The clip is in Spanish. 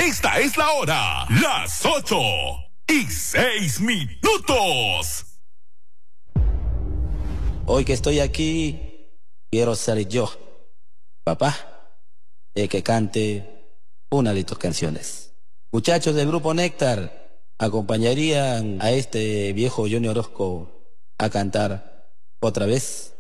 Esta es la hora, las 8:06. Hoy que estoy aquí, quiero ser yo, papá, el que cante una de tus canciones. Muchachos del grupo Néctar, acompañarían a este viejo Johnny Orozco a cantar otra vez.